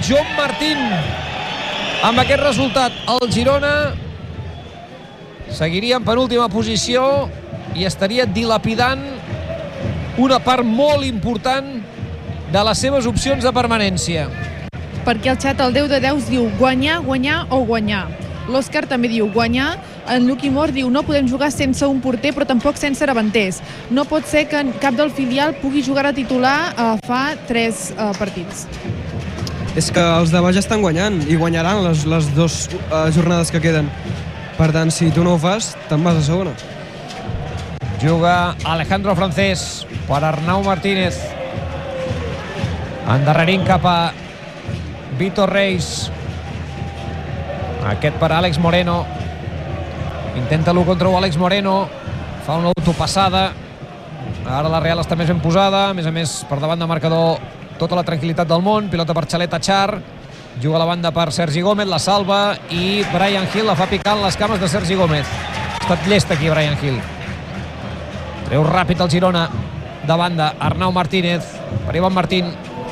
John Martín. Amb aquest resultat, el Girona seguiria en penúltima posició i estaria dilapidant una part molt important de les seves opcions de permanència. Perquè el xat, el 10 de 10 diu guanyar, guanyar o guanyar. L'Òscar també diu guanyar. En Luqui Mor diu no podem jugar sense un porter però tampoc sense davanters. No pot ser que cap del filial pugui jugar a titular fa 3 partits. És que els de baix estan guanyant i guanyaran les 2 jornades que queden. Per tant, si tu no ho fas, te'n vas a segona. Juga Alejandro Francés per Arnau Martínez. Endarrerint cap a Vitor Reis. Aquest per Àlex Moreno. Intenta l'1 contra 1 Àlex Moreno. Fa una autopassada. Ara la Real està més ben posada. A més, per davant de marcador, tota la tranquil·litat del món. Pilota per Xalet Achar. Juga a la banda per Sergi Gómez. La salva i Bryan Gil la fa picant les cames de Sergi Gómez. Ha estat llest aquí Bryan Gil. Treu ràpid el Girona. De banda, Arnau Martínez per Ivan Martín.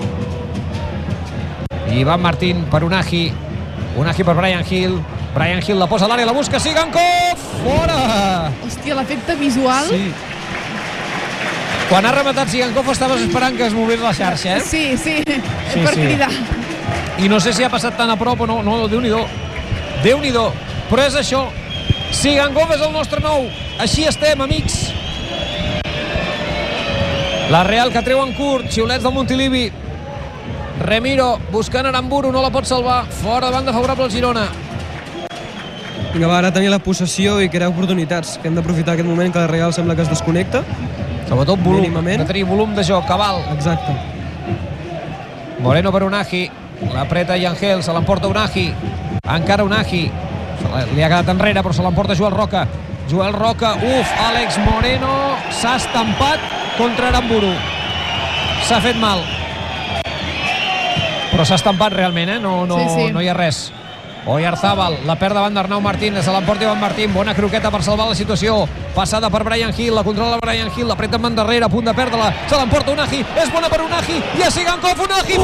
Ivan Martín per Unai. Unai per Bryan Gil. Bryan Gil la posa a l'àrea, la busca Sigankov. Fora! Hòstia, l'efecte visual. Sí. Quan ha rematat Sigankov estaves esperant que es mogués la xarxa, eh? Sí, per cridar. I no sé si ha passat tan a prop o no. No, Déu-n'hi-do. Déu-n'hi-do. Però és això. Sigankov és el nostre nou. Així estem, amics. La Real que treu en curt. Xiulets del Montilivi. Remiro buscant Aramburu, no la pot salvar. Fora de banda favorable al Girona. Vinga, va, ara tenir la possessió i crear oportunitats, que hem d'aprofitar aquest moment que la Real sembla que es desconnecta. Sobretot volum, mínimament. de tenir volum de joc, cabal. Exacte. Moreno per Unai. L'apreta Yangel, se l'emporta Unai. Encara Unai. Li ha quedat enrere, però se l'emporta Joel Roca. Joel Roca, Àlex Moreno s'ha estampat contra Aramburu. S'ha fet mal. Però s'ha estampat realment, eh? No hi ha res. Oyarzábal, la perd davant d'Arnau Martínez, se l'emporta Ivan Martín, bona croqueta per salvar la situació, passada per Bryan Gil, la controla Bryan Gil, la preta en darrere, a punt de perdre-la, se l'emporta Unai, és bona per Unai, i a Sigankov, Unai,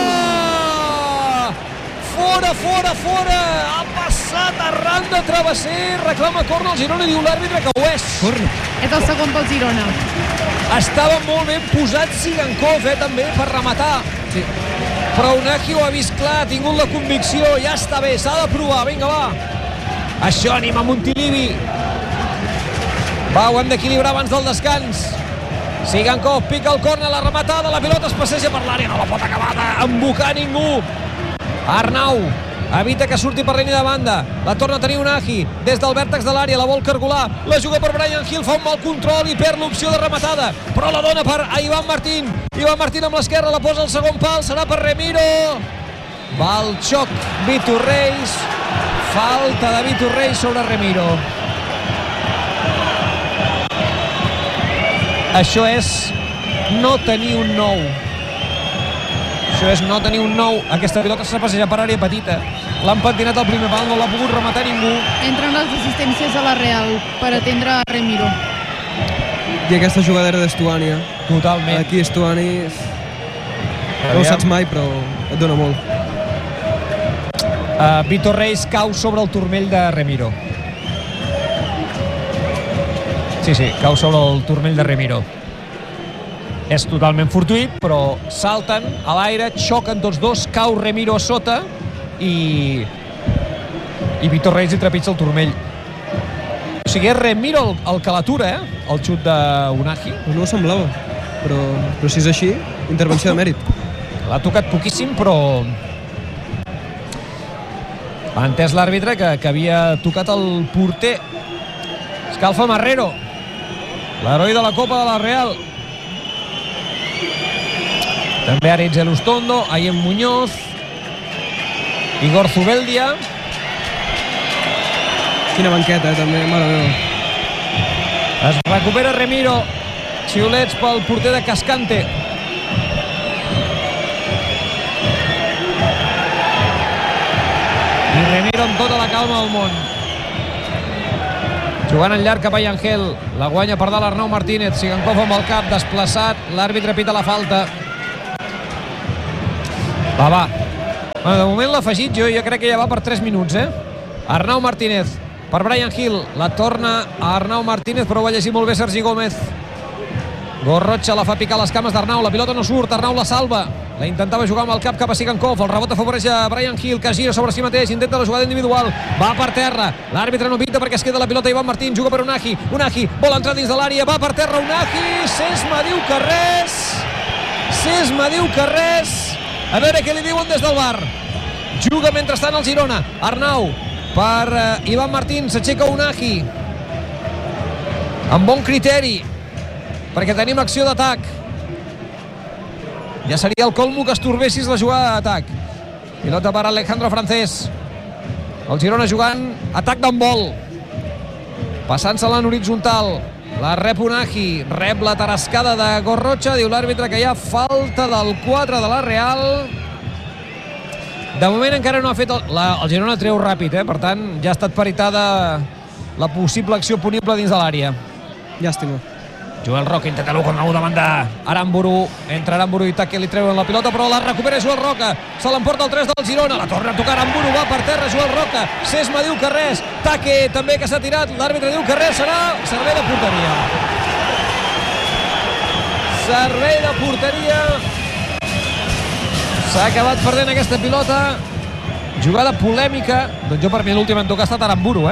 fora! Ha passat arran de travesser, reclama corna el Girona i diu l'àrbitre que ho és. Corna. És el segon pel Girona. Estava molt ben posat Sigankov, també, per rematar. Sí. Però Unai ho ha vist clar, ha tingut la convicció, ja està bé, s'ha de provar, vinga, va. Això anima Montilivi. Va, ho hem d'equilibrar abans del descans. Sigankov pica el córner, la rematada, la pilota es passeja per l'àrea, no la pot acabar d'embocar ningú. Arnau evita que surti per línia de banda, la torna a tenir Unai, des del vèrtex de l'àrea, la vol cargolar, la juga per Bryan Gil, fa un mal control i perd l'opció de rematada, però la dona per Ivan Martín. Ivan Martín amb l'esquerra, la posa al segon pal, serà per Remiro. Va el xoc Vitor Reis, falta de Vitor Reis sobre Remiro. Això és no tenir un nou. Això és no tenir un nou. Aquesta pilota s'ha passejat per àrea petita. L'han pentinat al primer pal, no l'ha pogut rematar ningú. Entren les assistències a la Real per atendre a Remiro. I aquesta jugada era d'Estuani. Totalment. Aquí Estuani no ho saps mai, però et dona molt. Vitor Reis cau sobre el turmell de Remiro. Sí, cau sobre el turmell de Remiro. És totalment fortuït, però salten a l'aire, xoquen tots dos, cau Remiro a sota i Vitor Reis hi trepitja el turmell. O sigui, és Remiro el que l'atura, el xut d'Unai. No ho semblava, però si és així, intervenció de mèrit. L'ha tocat poquíssim, però ha entès l'àrbitre que havia tocat el porter. Escalfa Marrero, l'heroi de la Copa de la Real. També Aritz Elustondo, Ayen Muñoz, Igor Zubeldia. Quina banqueta, també, mare meva. Es recupera Remiro, xiulets pel porter de Cascante. I Remiro amb tota la calma del món. Jugant en llarg cap a Yangel, la guanya per dalt Arnau Martínez, Sigankov amb el cap, desplaçat, l'àrbitre pita la falta. Va, Bueno, de moment l'ha afegit jo crec que ja va per 3 minuts, Arnau Martínez per Bryan Gil, la torna a Arnau Martínez, però ho va llegir molt bé Sergi Gómez. Gorrotxa la fa picar les cames d'Arnau, la pilota no surt, Arnau la salva, la intentava jugar amb el cap cap a Sigankov, el rebot afavoreix a Bryan Gil, que gira sobre si mateix, intenta la jugada individual, va per terra, l'àrbitre no pita perquè es queda la pilota Ivan Martín, juga per Unagi, vol entrar dins de l'àrea, va per terra Unagi, Sesma diu que res, a veure què li diuen des del bar. Juga mentrestant el Girona, Arnau per Ivan Martín, s'aixeca Unagi amb bon criteri perquè tenim acció d'atac. Ja seria el colmo que estorbessis la jugada d'atac. Pilota per Alejandro Francés, el Girona jugant atac d'handbol, passant-se-la en horitzontal, la rep Unagi, rep la tarascada de Gorrotxa, diu l'àrbitre que hi ha falta del 4 de la Real. De moment encara no ha fet el Girona treu ràpid, per tant ja ha estat peritada la possible acció punible dins de l'àrea. Llàstima. Joel Roca intenta l'1 contra 1 davant d'Aramburu, entra Aramburu i Taque li treuen la pilota, però la recupera Joel Roca, se l'emporta el 3 del Girona, la torna a tocar Aramburu, va per terra Joel Roca, Sesma diu que res, Taque també que s'ha tirat, l'àrbitre diu que res, serà servei de porteria. Servei de porteria. S'ha acabat perdent aquesta pilota. Jugada polèmica. Doncs jo per mi l'últim en tocar ha estat Aramburu,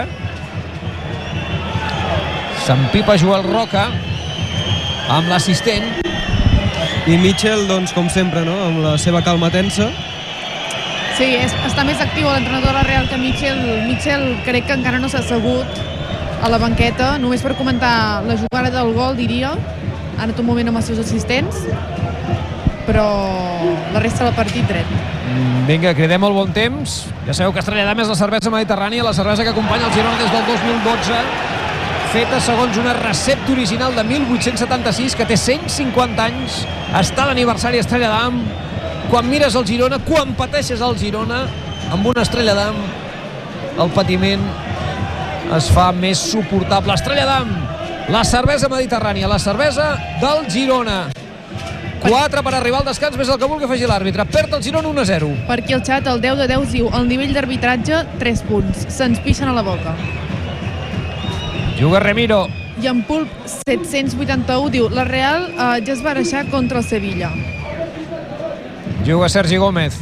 S'empipa Joel Roca amb l'assistent. I Mitchell, doncs, com sempre, no? Amb la seva calma tensa. Sí, està més actiu l'entrenador de la Real que Mitchell. Mitchell crec que encara no s'ha assegut a la banqueta, només per comentar la jugada del gol, diria. Ha anat un moment amb els seus assistents, però la resta del partit dret. Vinga, cridem el bon temps. Ja sabeu que Estrella d'Am és la cervesa mediterrània, la cervesa que acompanya el Girona des del 2012, feta segons una recepta original de 1876 que té 150 anys. Està l'aniversari Estrella d'Am. Quan mires el Girona, quan pateixes el Girona, amb una Estrella d'Am el patiment es fa més suportable. Estrella d'Am, la cervesa mediterrània, la cervesa del Girona. 4 per arribar al descans, més el que vulgui afegir l'àrbitre. Perd el Girona 1-0. Per aquí el xat, el 10 de 10 diu el nivell d'arbitratge, 3 punts. Se'ns pixen a la boca. Juga Remiro. I en Pulp 781 diu la Real ja es va deixar contra el Sevilla. Juga Sergi Gómez.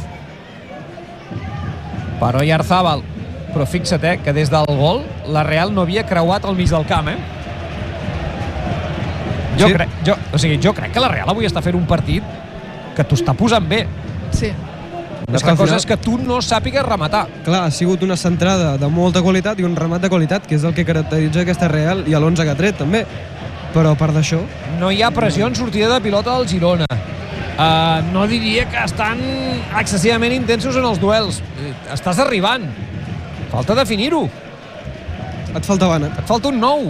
Per Oyarzábal. Però fixa't, que des del gol la Real no havia creuat el mig del camp, Jo crec que la Real avui està fent un partit que t'ho està posant bé. Sí. L'altra cosa és que tu no sàpigues rematar. Clar, ha sigut una centrada de molta qualitat i un remat de qualitat, que és el que caracteritza aquesta Real, i l'11 que ha tret, també. Però a part d'això... No hi ha pressió en sortida de pilota del Girona. No diria que estan excessivament intensos en els duels. Estàs arribant. Falta definir-ho. Et falta Bana. Et falta un nou.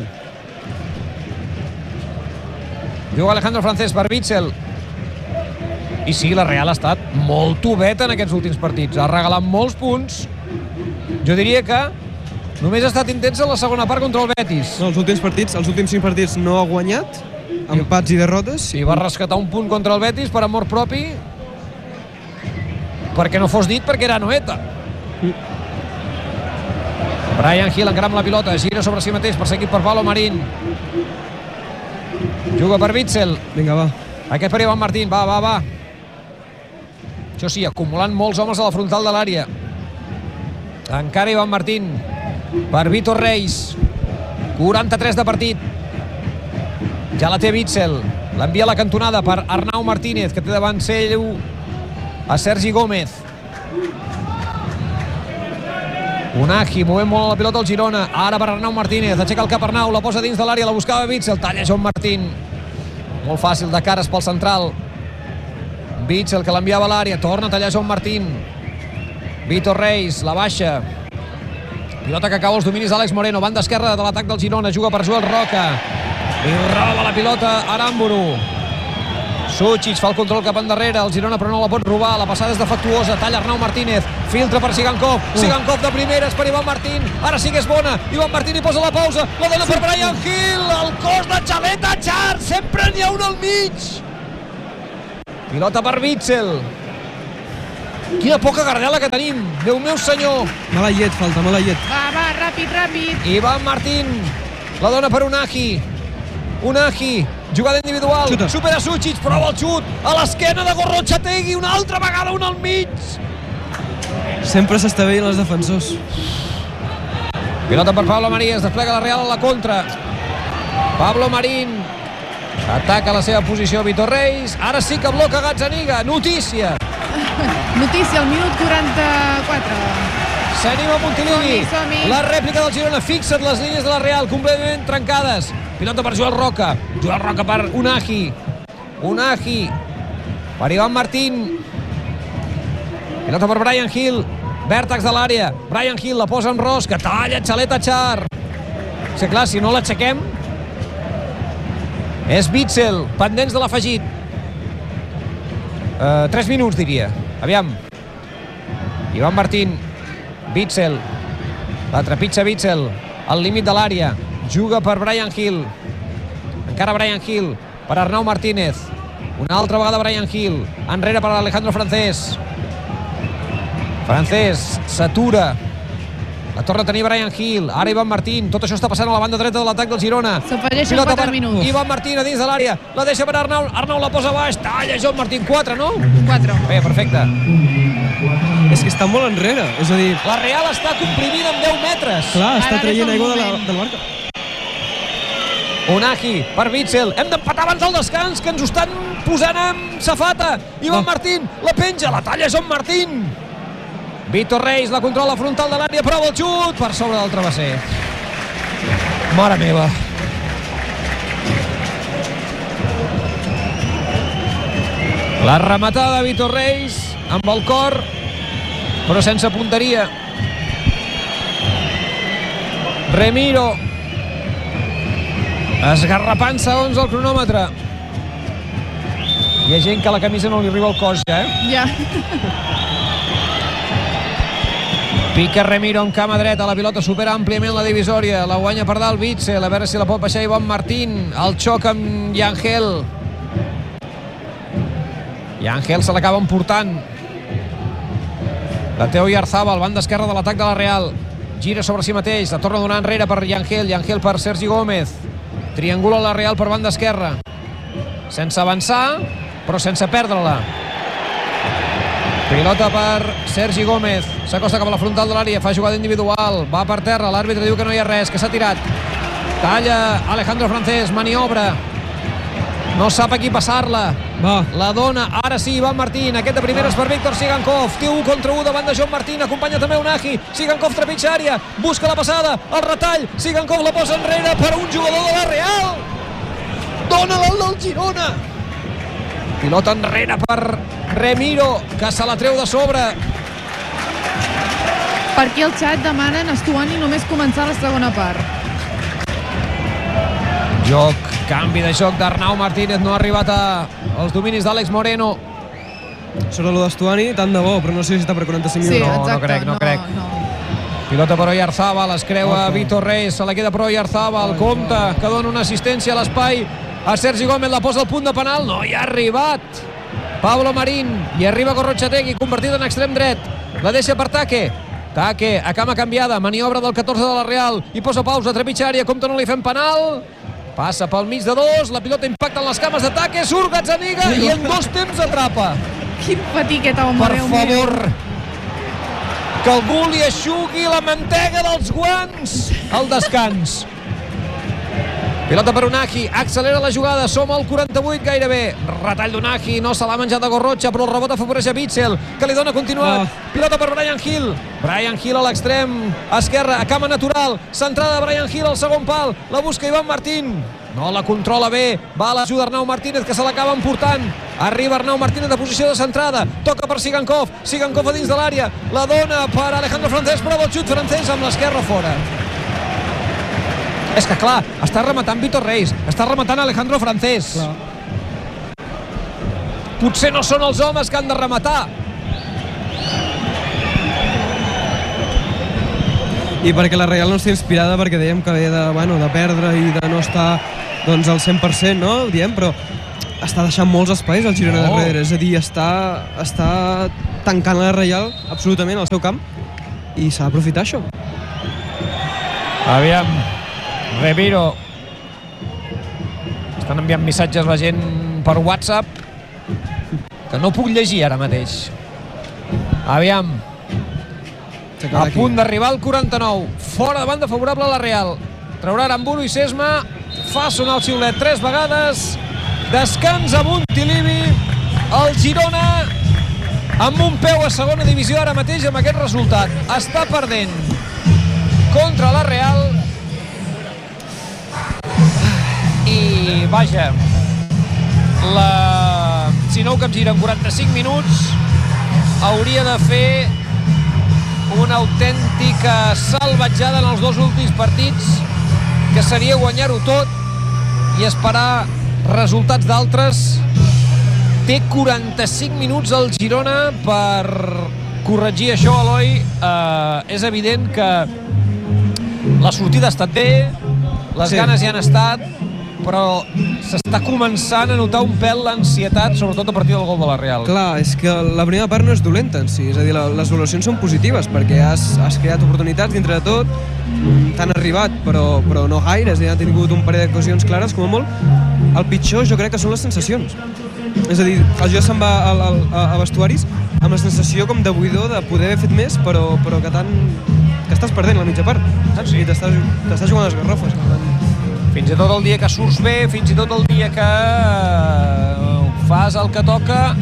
Juga Alejandro Francés per Witsel. I sí, la Real ha estat molt tubeta en aquests últims partits. Ha regalat molts punts. Jo diria que només ha estat intensa la segona part contra el Betis. No, els últims 5 partits no ha guanyat, empats i derrotes. I va rescatar un punt contra el Betis per amor propi, perquè no fos dit perquè era Noeta. Bryan Gil encara amb la pilota, gira sobre si mateix, perseguit per Pablo Marín. Juga per Witsel. Vinga, va. Aquest per Ivan Martín, va. Això sí, acumulant molts homes a la frontal de l'àrea. Encara Ivan Martín per Vitor Reis. 43 de partit. Ja la té Witsel. L'envia a la cantonada per Arnau Martínez, que té davant seu a Sergi Gómez. Unagi, movent molt la pilota al Girona. Ara per Arnau Martínez, aixeca el cap Arnau, la posa dins de l'àrea, la buscava Witsel, talla Joan Martín. Molt fàcil de cares pel central. Witsel, que l'enviava a l'àrea, torna a tallar Joan Martín. Vitor Reis, la baixa. Pilota que cau als dominis d'Àlex Moreno, banda esquerra de l'atac del Girona, juga per Joel Roca. I roba la pilota Aramburu. Sucic fa el control cap endarrere, el Girona però no la pot robar, la passada és defectuosa, talla Arnau Martínez, filtra per Sigankov, Sigankov de primeres per Ivan Martín, ara sí que és bona, Ivan Martín hi posa la pausa, la dona per Bryan Gil, el cos de Xaleta Char, sempre n'hi ha un al mig. Pilota per Witsel. Quina poca gardela que tenim. Déu meu senyor. Mala llet, falta, mala llet. Va, ràpid. Ivan Martín la dona per Unagi. Unagi, jugada individual. Xuta. Supera Sucic, prova el xut. A l'esquena de Gorrotxategui, una altra vegada, un al mig. Sempre s'està veient els defensors. Pilota per Pablo Marí, es desplega la Real a la contra. Pablo Marín ataca la seva posició Vitor Reis. Ara sí que bloca Gazzaniga. Notícia. Notícia, al minut 44. S'anima Montilivi. Som-hi. La rèplica del Girona. Fixa't les línies de la Real, completament trencades. Pilota per Joel Roca. Joel Roca per Unagi. Unagi per Ivan Martín. Pilota per Brian Hill. Vèrtex de l'àrea. Brian Hill la posa en Ros, que talla Xaleta Char. És que clar, si no l'aixequem, és Witzel, pendents de l'afegit. 3 minuts, diria. Aviam. Ivan Martín. Witzel. La trepitja Witzel. Al límit de l'àrea. Juga per Brian Hill. Encara Brian Hill. Per Arnau Martínez. Una altra vegada Brian Hill. Enrere per Alejandro Francés. Francés s'atura. La torna a tenir Brian Hill. Ara Ivan Martín. Tot això està passant a la banda dreta de l'atac del Girona. S'afegeixen 4 minuts. Ivan Martín a dins de l'àrea. La deixa per Arnau. Arnau la posa baix. Talla Joan Martín. 4, no? 4. Bé, perfecte. És que està molt enrere. És a dir, La Real està comprimida amb 10 metres. clar, està Ara traient és el aigua moment. del barca. Unagi per Witzel. Hem d'empatar abans del descans, que ens ho estan posant amb safata. Ivan Martín la penja. La talla Joan Martín. Vitor Reis la controla frontal de l'àrea, prova el xut per sobre del travesser. Mare meva. La rematada de Vitor Reis amb el cor, però sense punteria. Remiro esgarrapant segons el cronòmetre. Hi ha gent que la camisa no li arriba al cos ja, Ja. Pica Remiro en cama dreta, la pilota supera àmpliament la divisòria, la guanya per dalt Witzel, a veure si la pot baixar Ivan Martín, el xoc amb Yangel. Yangel se l'acaba emportant. La Teo Iarzábal, banda esquerra de l'atac de la Real, gira sobre si mateix, la torna a donar enrere per Yangel, Yangel per Sergi Gómez, triangula la Real per banda esquerra, sense avançar però sense perdre-la. Pilota per Sergi Gómez, s'acosta cap a la frontal de l'àrea, fa jugada individual, va per terra, l'àrbitre diu que no hi ha res, que s'ha tirat. Talla Alejandro Francés, maniobra, no sap a qui passar-la, la dona, ara sí, Ivan Martín, aquest de primeres per Víctor Sigankov, té 1 contra 1 davant de Joan Martín, acompanya també Unagi, Sigankov trepitja àrea, busca la passada, el retall, Sigankov la posa enrere per un jugador de la Real, dona-la al Girona. Pilota enrere per Remiro, que se la treu de sobre. Per aquí al xat demanen a Stuani només començar la segona part. Joc, canvi de joc d'Arnau Martínez, no ha arribat als dominis d'Àlex Moreno. Sobre lo d'Estuani, tant de bo, però no sé si està per 45 Sí, minuts. exacte. no crec. Pilota per Oyarzabal, es creua Vitor Reis, se la queda per Oyarzabal, compta que dona una assistència a l'espai a Sergi Gómez, la posa al punt de penal, no hi ha arribat. Pablo Marín, i arriba Gorrotxategui, convertit en extrem dret, la deixa per Take. Take, a cama canviada, maniobra del 14 de la Real, i posa pausa, trepitja àrea, compta no li fem penal, passa pel mig de 2, la pilota impacta en les cames de Take, surt Gazzaniga i en 2 temps atrapa. Quin patí aquest home, Per Déu meu. favor, que algú li eixugui la mantega dels guants al descans. Pilota per Unagi, accelera la jugada, som al 48 gairebé. Retall d'Unagi, no se l'ha menjat de Gorrotxa, però el rebot afavoreix a Witzel, que li dona continuat. Pilota per Brian Hill. Brian Hill a l'extrem esquerre, a cama natural. Centrada de Brian Hill al segon pal. La busca Ivan Martín. No la controla bé. Va a l'ajuda Arnau Martínez, que se l'acaba emportant. Arriba Arnau Martínez de posició de centrada. Toca per Sigankov. Sigankov a dins de l'àrea. La dona per Alejandro Francés, prova el xut francès amb l'esquerra fora. És que clar, està rematant Vitor Reis, està rematant Alejandro Francés. Clar. Potser no són els homes que han de rematar. I perquè la Real no està inspirada, perquè dèiem que ve de perdre i de no estar doncs, al 100%, no? Diem, però està deixant molts espais al Girona darrere, és a dir, està tancant la Reial absolutament al seu camp i s'ha d'aprofitar això. Aviam, Reviro. Estan enviant missatges la gent per WhatsApp que no puc llegir ara mateix. Aviam, a punt d'arribar al 49, fora de banda favorable a la Real. Traurà Aramburu i Sesma, fa sonar el xiulet 3 vegades, descans a Montilivi, el Girona amb un peu a segona divisió ara mateix amb aquest resultat. Està perdent contra la Real i vaja, la Sinou Capgira en 45 minuts hauria de fer una autèntica salvatjada en els dos últims partits, que seria guanyar-ho tot i esperar resultats d'altres. Té 45 minuts el Girona per corregir això, Eloi. És evident que la sortida ha estat bé, les ganes hi han estat, però s'està començant a notar un pèl l'ansietat, sobretot a partir del gol de la Real. Clar, és que la primera part no és dolenta en si, és a dir, les valoracions són positives perquè has creat oportunitats dintre de tot, t'han arribat, però no gaire, és a dir, han tingut un parell d'actuacions clares, com a molt. El pitjor jo crec que són les sensacions. És a dir, el jo se'n va a vestuaris amb la sensació com de buidor de poder haver fet més, però que estàs perdent la mitja part, saps? I t'estàs jugant les garrofes. Fins i tot el dia que surts bé, fins i tot el dia que fas el que toca,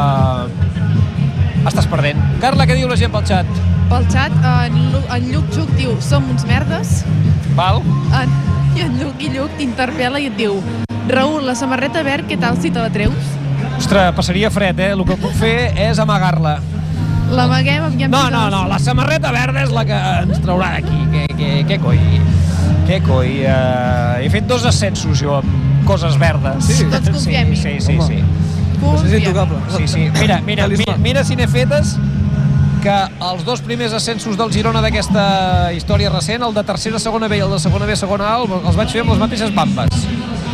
estàs perdent. Carla, què diu la gent pel xat? Pel xat, en Lluc Xuc diu, som uns merdes. Val. I en Lluc t'interpel·la i et diu, Raül, la samarreta verd, què tal si te la treus? Ostres, passaria fred, El que puc fer és amagar-la. L'amaguem, aviam... No, la samarreta verda és la que ens traurà d'aquí. Què coi? Què coi? He fet 2 ascensos jo amb coses verdes. Sí, tots confiem-hi. Sí. Això és intocable. Sí. Mira si n'he fetes que els 2 primers ascensos del Girona d'aquesta història recent, el de tercera segona B i el de segona B segona A, els vaig fer amb les mateixes bambes.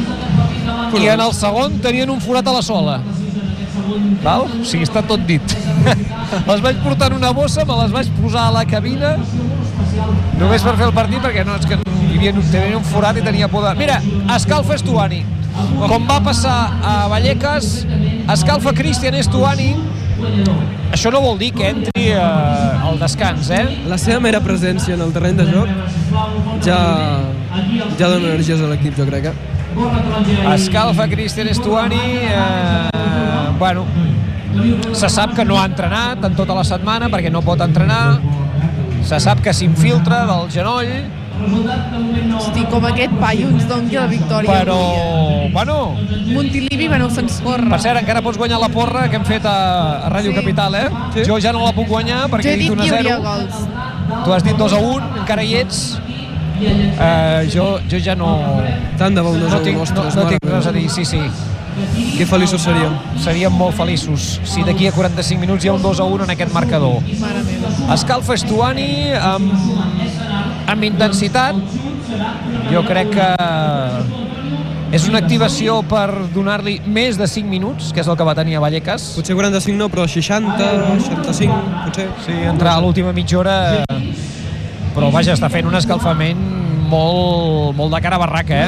I en el segon tenien un forat a la sola. Val? O sigui, està tot dit. Les vaig portar en una bossa, me les vaig posar a la cabina només per fer el partit, perquè no, és que tenia un forat i tenia por de... Mira, escalfa Estuani. Com va passar a Vallecas, escalfa Cristian Estuani. Això no vol dir que entri al descans, La seva mera presència en el terreny de joc ja dona energies a l'equip, jo crec, Escalfa Cristian Estuani. Bueno, se sap que no ha entrenat en tota la setmana perquè no pot entrenar, se sap que s'infiltra del genoll, Hosti, com aquest paio ens doni la victòria. però, bueno... Montilivi, se'ns corre. Per cert, encara pots guanyar la porra que hem fet a Ràdio Capital, Sí. Jo ja no la puc guanyar perquè he dit 1-0. Jo he dit que hi hauria gols. Tu has dit 2-1, encara hi ets. Jo ja no... Tant de bo un 2-1, no tinc res a dir, sí. Que feliços seríem. Seríem molt feliços si d'aquí a 45 minuts hi ha un 2-1 en aquest marcador. Mare meva. Escalfa Estuani amb intensitat. Jo crec que és una activació per donar-li més de 5 minuts, que és el que va tenir a Vallecas. Potser 45 no, però 60, 65, potser. Sí, entrar a l'última mitja hora, però vaja, està fent un escalfament molt de cara a barraca,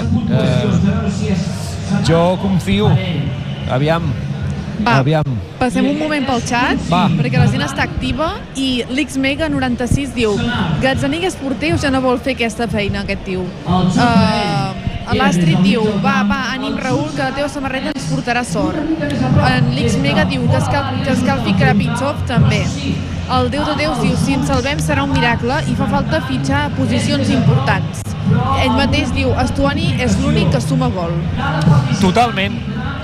Jo confio. Aviam. Passem un moment pel xat, perquè la gent està activa, i l'Xmega 96 diu, Gazzaniga és porter o ja no vol fer aquesta feina, aquest tio? L'Astrid diu, va, ànim Raül, que la teva samarreta ens portarà sort. En l'Xmega diu que escalfi Krapitsov també. El Déu de Déus diu, si ens salvem serà un miracle i fa falta fitxar posicions importants. Ell mateix diu, Estuani és l'únic que suma gol. Totalment.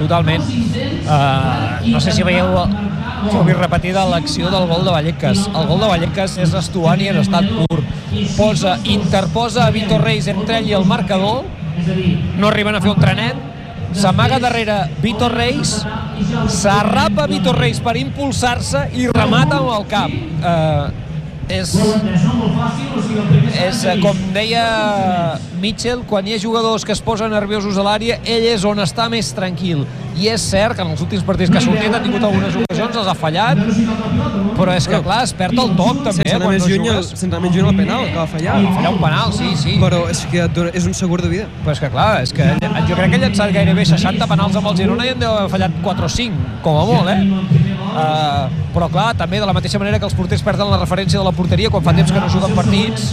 No sé si veieu, ho vull repetir, de l'acció del gol de Vallecas. El gol de Vallecas és Estuani en estat pur. Interposa a Vitor Reis entre ell i el marcador, no arriben a fer un trenet, s'amaga darrere Vitor Reis, s'arrapa Vitor Reis per impulsar-se i remata amb el cap. És com deia Mitchell, quan hi ha jugadors que es posen nerviosos a l'àrea, ell és on està més tranquil. I és cert que en els últims partits que ha sortit ha tingut algunes ocasions, els ha fallat, però és que, clar, es perd el toc també. Sense anar més lluny al penal, que va fallar. Va fallar un penal, sí. Però és que és un segur de vida. Però és que, clar, jo crec que ha llançat gairebé 60 penals amb el Girona i en deu haver fallat 4 o 5, com a molt, però, clar, també de la mateixa manera que els porters perden la referència de la porteria quan fa temps que no juguen partits,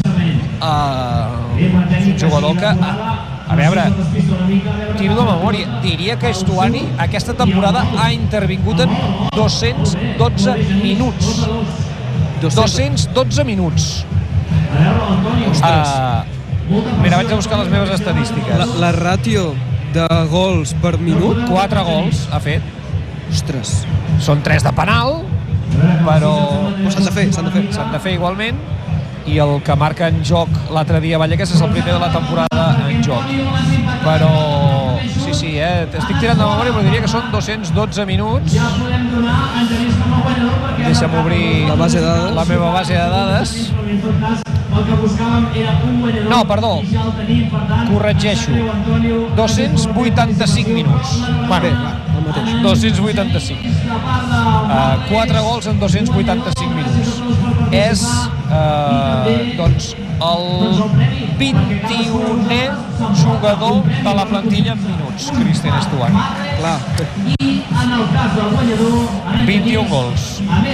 un jugador que... A veure, tiro de memòria, diria que Estuani aquesta temporada ha intervingut en 212 minuts. 212 minuts. Mira, vaig a buscar les meves estadístiques. La ràtio de gols per minut? 4 gols ha fet. Ostres. Són 3 de penal, però... S'han de fer igualment. I el que marca en joc l'altre dia Vallecas és el primer de la temporada en joc. Però sí, estic tirant de memòria, però diria que són 212 minuts. Deixa'm obrir la meva base de dades. No, perdó, corregeixo. 285 minuts. Bé, 285. 4 gols en 285 minuts. És, doncs, el 21è jugador de la plantilla en minuts, Cristian Estuani. Clar. 21 gols.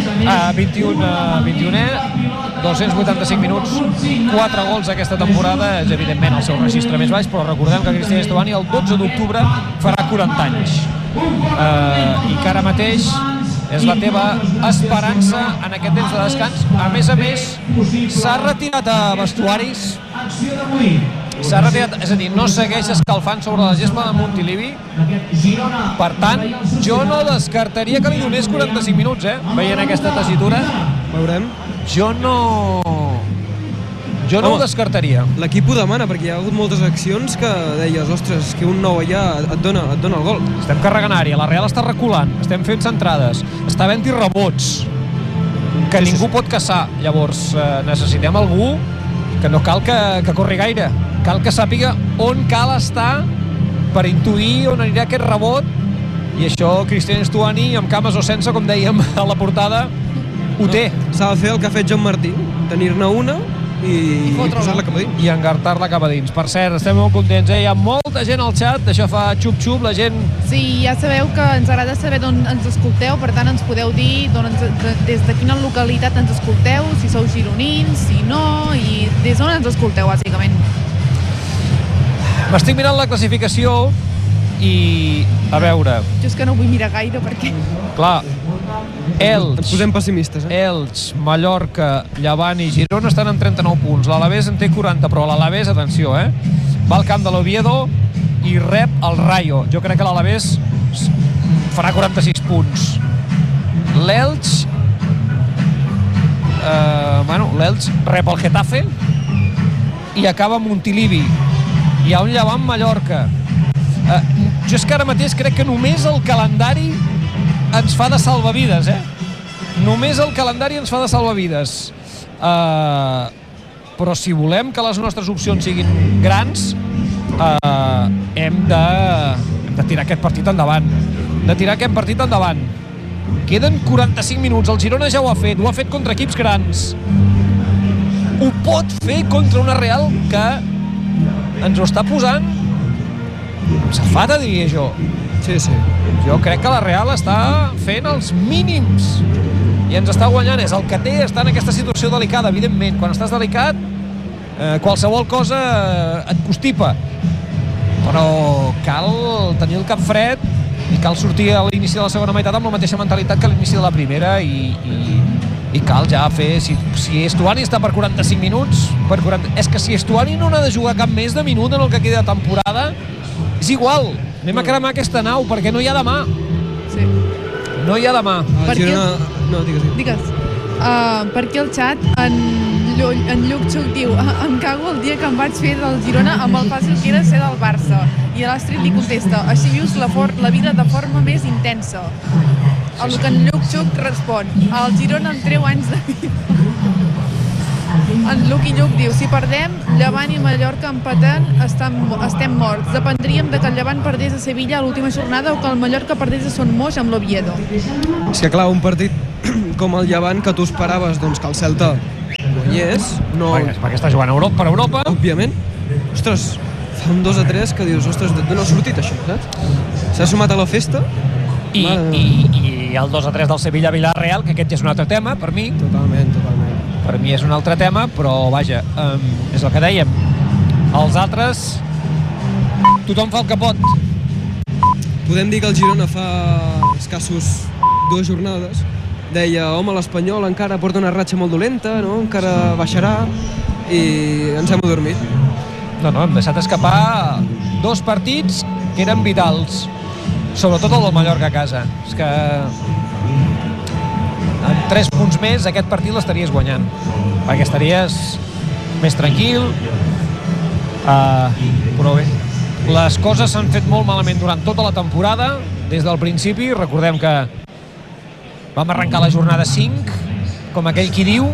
21è, 285 minuts, 4 gols aquesta temporada, és evidentment el seu registre més baix, però recordem que Cristian Estuani el 12 d'octubre farà 40 anys. I que ara mateix és la teva esperança en aquest temps de descans. A més, s'ha retirat a vestuaris, s'ha retirat, és a dir, no segueix escalfant sobre la gespa de Montilivi. Per tant, jo no descartaria que li donés 45 minuts, veient aquesta tessitura. Veurem. Jo no ho descartaria. L'equip ho demana, perquè hi ha hagut moltes accions que deies, ostres, que un nou allà et dona el gol. Estem carregant àrea, la Real està reculant, estem fent centrades, està havent-hi rebots que ningú pot caçar. Llavors necessitem algú que no cal que corri gaire, cal que sàpiga on cal estar per intuir on anirà aquest rebot, i això Cristian Estuani, amb cames o sense, com dèiem a la portada, ho té. S'ha de fer el que ha fet Joan Martí, tenir-ne una i posar-la cap a dins. I engartar-la cap a dins. Per cert, estem molt contents, hi ha molta gent al xat, això fa xup-xup, la gent... Sí, ja sabeu que ens agrada saber d'on ens escolteu, per tant ens podeu dir des de quina localitat ens escolteu, si sou gironins, si no, i des d'on ens escolteu, bàsicament. M'estic mirant la classificació i, a veure... Jo és que no vull mirar gaire perquè... Clar, Elx, ens posem pessimistes, Elx, Mallorca, Llevant i Girona estan amb 39 punts. L'Alavés en té 40, però l'Alavés, atenció, va al camp de l'Oviedo i rep el Rayo. Jo crec que l'Alavés farà 46 punts. L'Elx, l'Elx rep el Getafe i acaba amb Montilivi. Hi ha un Llevant Mallorca. Jo és que ara mateix crec que només el calendari ens fa de salvavides, Només el calendari ens fa de salvavides. Però si volem que les nostres opcions siguin grans, hem de tirar aquest partit endavant. Queden 45 minuts, el Girona ja ho ha fet contra equips grans. Ho pot fer contra una Real que ens ho està posant safata, diria jo. Sí. Jo crec que la Real està fent els mínims i ens està guanyant. És el que té estar en aquesta situació delicada, evidentment. Quan estàs delicat, qualsevol cosa et constipa. Però cal tenir el cap fred i cal sortir a l'inici de la segona meitat amb la mateixa mentalitat que a l'inici de la primera i cal ja fer... Si Estuani està per 45 minuts... És que si Estuani no n'ha de jugar cap més de minut en el que queda de temporada, és igual. Anem a cremar aquesta nau, perquè no hi ha demà. Sí. No hi ha demà. Digues. Perquè el xat, en Lluc Xuc diu: em cago el dia que em vaig fer del Girona amb el fàcil que era ser del Barça. I l'Astrid li contesta: així vius la vida de forma més intensa. El que en Lluc Xuc respon: el Girona em treu anys de vida. En Luqui Lluc diu, si perdem, Llevant i Mallorca empatant, estem morts. Dependríem de que el Llevant perdés a Sevilla a l'última jornada o que el Mallorca perdés a Son Moix amb l'Oviedo. És que clar, un partit com el Llevant que tu esperaves doncs, que el Celta guanyés, no... Perquè està jugant per Europa. Òbviament. Ostres, fa un 2-3 que dius, ostres, d'on ha sortit això, saps? S'ha sumat a la festa. I el 2-3 del Sevilla-Villarreal, que aquest ja és un altre tema, per mi. Totalment. Per mi és un altre tema, però vaja, és el que dèiem. Els altres, tothom fa el que pot. Podem dir que el Girona fa escassos 2 jornades deia, home, l'Espanyol encara porta una ratxa molt dolenta, no? Encara baixarà, i ens hem adormit. No, hem deixat escapar 2 partits que eren vitals, sobretot el del Mallorca a casa. És que amb 3 punts més aquest partit l'estaries guanyant, perquè estaries més tranquil, però bé, les coses s'han fet molt malament durant tota la temporada, des del principi. Recordem que vam arrencar la jornada 5, com aquell qui diu,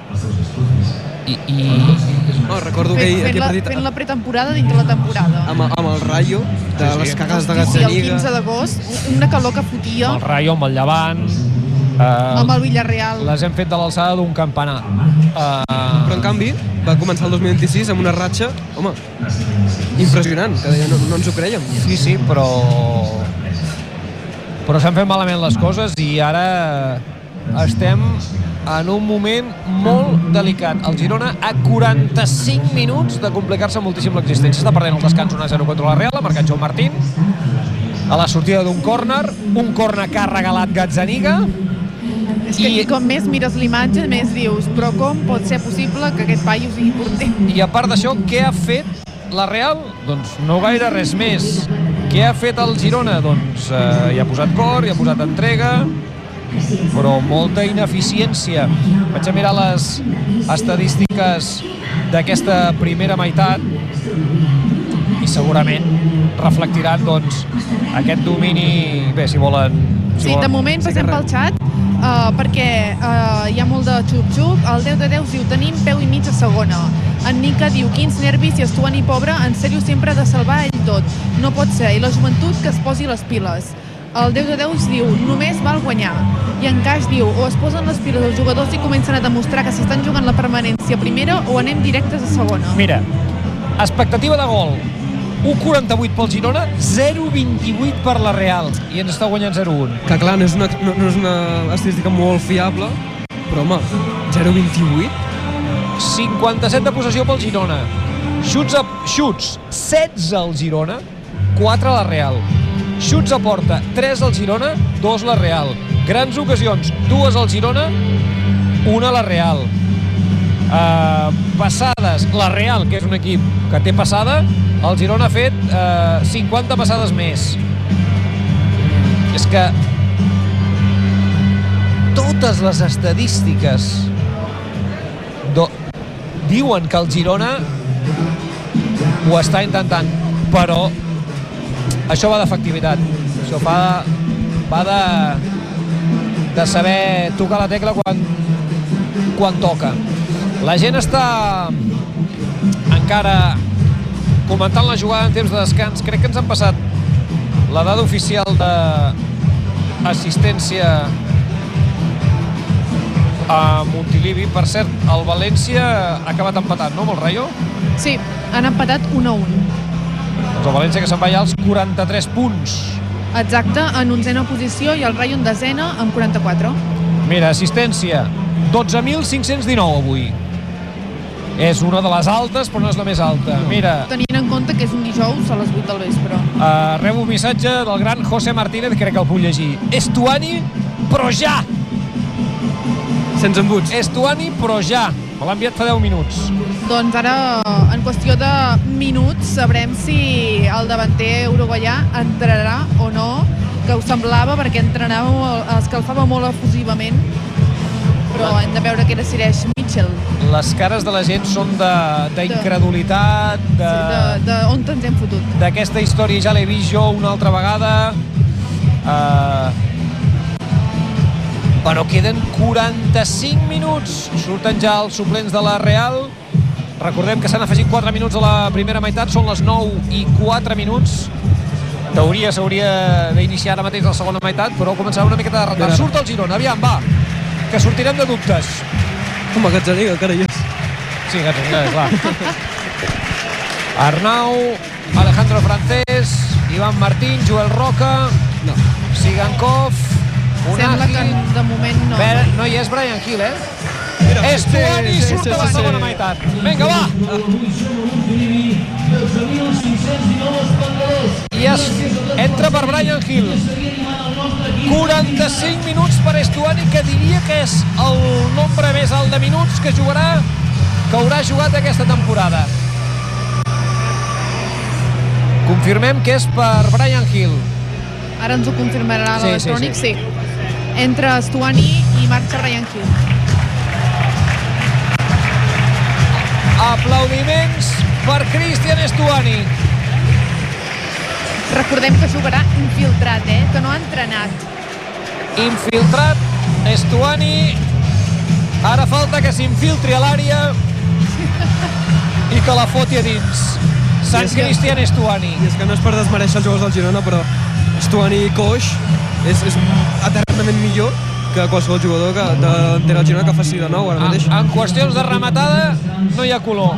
No, recordo que aquell partit... Fent la pretemporada dintre la temporada. Amb el Rayo, de les cagades de Gazzaniga. Sí, el 15 d'agost, una calor que fotia. Amb el Rayo, amb el Llevant... amb el Villarreal. Les hem fet de l'alçada d'un campanar. Però en canvi, va començar el 2026 amb una ratxa, home, impressionant, que deia, no ens ho creiem. Sí, però s'han fet malament les coses i ara estem en un moment molt delicat. El Girona a 45 minuts de complicar-se moltíssim l'existència. Està perdent el descans 1-0 contra la Real, ha marcat Joan Martín a la sortida d'un córner, que ha regalat Gazzaniga. És que com més mires l'imatge, més dius, però com pot ser possible que aquest paio sigui porter? I a part d'això, què ha fet la Real? Doncs no gaire res més. Què ha fet el Girona? Doncs hi ha posat cor, hi ha posat entrega, però molta ineficiència. Vaig a mirar les estadístiques d'aquesta primera meitat i segurament reflectiran doncs, aquest domini. Bé, si volen... De moment passem pel xat, perquè hi ha molt de xup-xup. El 10 diu, tenim peu i mig a segona. En Nica diu, quins nervis, i Estuani pobre, en sèrio sempre ha de salvar ell tot. No pot ser, i la joventut que es posi les piles. El 10 diu, només val guanyar. I en Caix diu, o es posen les piles els jugadors i comencen a demostrar que s'estan jugant la permanència a primera o anem directes a segona. Mira, expectativa de gol 1,48 pel Girona, 0,28 per la Real, i ens està guanyant 0,1. Que clar, no és una estadística molt fiable, però home, 0,28? 57 de possessió pel Girona, xuts 16 al Girona, 4 a la Real. Xuts a porta, 3 al Girona, 2 la Real. Grans ocasions, 2 al Girona, 1 a la Real. Passades, la Real, que és un equip que té passada, el Girona ha fet 50 passades més. És que totes les estadístiques diuen que el Girona ho està intentant, però això va d'efectivitat. Això va de saber tocar la tecla quan toca. La gent està encara comentant la jugada en temps de descans. Crec que ens han passat la dada oficial d'assistència a Montilivi. Per cert, el València ha acabat empatant, no, amb el Rayo? Sí, han empatat 1-1. Doncs el València que se'n va ja als 43 punts. Exacte, en 11a posició, i el Rayo en 10a amb 44. Mira, assistència, 12.519 avui. És una de les altes, però no és la més alta. Mira, tenint en compte que és un dijous a les 8 del vespre. Rebo un missatge del gran José Martínez, crec que el puc llegir. Estuani, però ja! Sense embuts. Estuani, però ja! Me l'ha enviat fa 10 minuts. Doncs ara, en qüestió de minuts, sabrem si el davanter uruguaià entrarà o no, que ho semblava, perquè escalfava molt efusivament, però hem de veure què decideix Mitchell. Les cares de la gent són d'incredulitat, d'on ens hem fotut. D'aquesta història ja l'he vist jo una altra vegada. Però queden 45 minuts. Surten ja els suplents de la Real. Recordem que s'han afegit 4 minuts a la primera meitat, són les 9:04 minuts. En teoria s'hauria d'iniciar ara mateix la segona meitat, però començarà una miqueta de retard. Surt el Girona, aviam, va, que sortirem de dubtes. Home, Gazzaniga encara hi és. Sí, Gazzaniga, clar. Arnau, Alejandro Francés, Iván Martín, Joel Roca, Sigankov, Sembla que de moment no. No hi és Bryan Gil, Estuani surt a la segona meitat. Vinga, va! I entra per Bryan Gil. 45 minuts per Estuani, que diria que és el nombre més alt de minuts que jugarà, que haurà jugat aquesta temporada. Confirmem que és per Bryan Gil. Ara ens ho confirmarà l'electrònic, sí. Entra Estuani i marxa Bryan Gil. Aplaudiments per Cristian Estuani. Recordem que jugarà infiltrat, que no ha entrenat. Infiltrat, Estuani. Ara falta que s'infiltri a l'àrea i que la foti a dins. Sant Cristian Estuani. I és que no és per desmereixer els jugadors del Girona, però Estuani coix és eternament millor que qualsevol jugador del Girona que faci de nou ara mateix. En qüestions de rematada no hi ha color.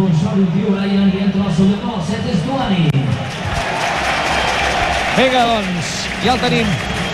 Vinga, doncs, ja el tenim.